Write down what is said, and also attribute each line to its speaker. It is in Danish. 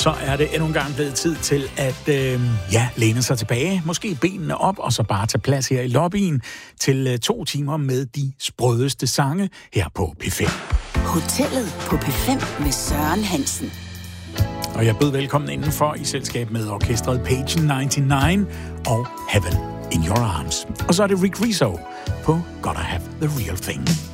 Speaker 1: så er det endnu en gang blevet tid til at læne sig tilbage, måske benene op, og så bare tage plads her i lobbyen til 2 timer med de sprødeste sange her på P5.
Speaker 2: Hotellet på P5 med Søren Hansen.
Speaker 1: Og jeg bød velkommen indenfor i selskab med orkestret Page 99 og Heaven in Your Arms. Og så er det Rick Rizzo på Gotta Have the Real Thing.